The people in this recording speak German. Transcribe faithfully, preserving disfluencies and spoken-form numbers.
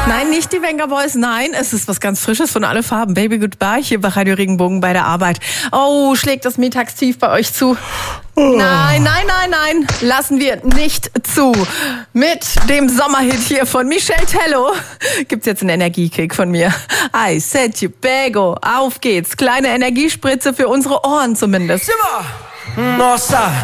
Nein, nicht die Venga Boys, nein, es ist was ganz Frisches von Alle Farben. Baby Goodbye hier bei Radio Regenbogen bei der Arbeit. Oh, schlägt das Mittagstief bei euch zu? Nein, nein, nein, nein, lassen wir nicht zu. Mit dem Sommerhit hier von Michel Tello gibt's jetzt einen Energiekick von mir. I said you bego. Auf geht's. Kleine Energiespritze für unsere Ohren zumindest. Nossa,